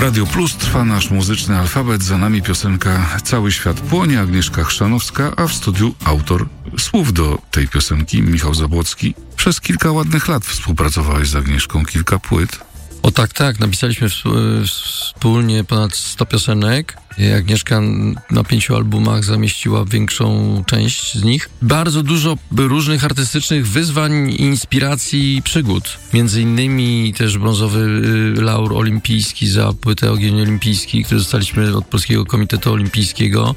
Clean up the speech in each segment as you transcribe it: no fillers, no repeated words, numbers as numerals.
Radio Plus, trwa nasz muzyczny alfabet, za nami piosenka Cały świat płonie, Agnieszka Chrzanowska, a w studiu autor słów do tej piosenki, Michał Zabłocki. Przez kilka ładnych lat współpracowałeś z Agnieszką, kilka płyt. O tak, napisaliśmy wspólnie ponad 100 piosenek. Agnieszka na 5 albumach zamieściła większą część z nich. Bardzo dużo różnych artystycznych wyzwań, inspiracji, przygód. Między innymi też brązowy laur olimpijski za płytę Ogień Olimpijski, który dostaliśmy od Polskiego Komitetu Olimpijskiego.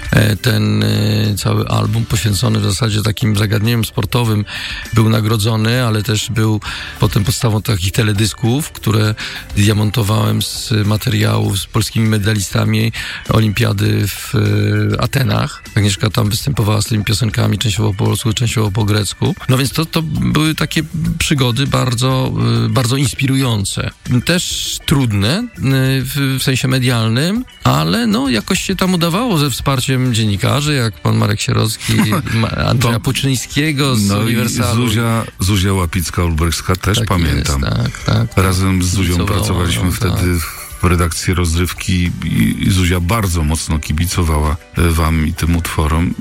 Ten cały album poświęcony w zasadzie takim zagadnieniom sportowym był nagrodzony, ale też był potem podstawą takich teledysków, które ja montowałem z materiałów z polskimi medalistami olimpiady w Atenach. Agnieszka tam występowała z tymi piosenkami, częściowo po polsku, częściowo po grecku. No więc to były takie przygody bardzo, bardzo inspirujące. Też trudne w sensie medialnym, ale no jakoś się tam udawało ze wsparciem dziennikarzy, jak pan Marek Sierocki, Andrzeja Puczyńskiego z Uniwersalu. Zuzia Łapicka-Olbrychska też tak pamiętam. Jest, tak. Razem z Zuzią pracowaliśmy wtedy w redakcji Rozrywki i Zuzia bardzo mocno kibicowała wam i tym utworom.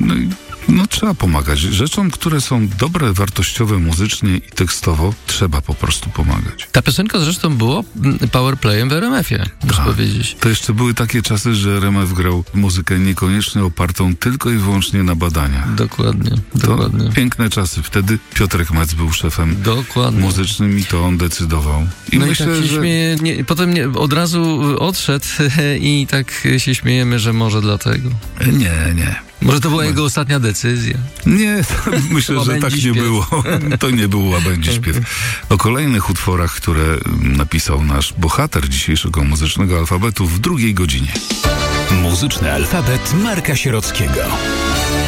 No trzeba pomagać. Rzeczom, które są dobre, wartościowe muzycznie i tekstowo, trzeba po prostu pomagać. Ta piosenka zresztą była powerplayem w RMF-ie, muszę powiedzieć. To jeszcze były takie czasy, że RMF grał muzykę niekoniecznie opartą tylko i wyłącznie na badaniach. Dokładnie. Piękne czasy. Wtedy Piotrek Mec był szefem muzycznym i to on decydował. I myślę, tak się śmieje, potem od razu odszedł i tak się śmiejemy, że może dlatego. Nie. Może to była jego ostatnia decyzja? Nie, myślę, że tak nie było. To nie był łabędzi śpiew. O kolejnych utworach, które napisał nasz bohater dzisiejszego muzycznego alfabetu w drugiej godzinie. Muzyczny alfabet Marka Sierockiego.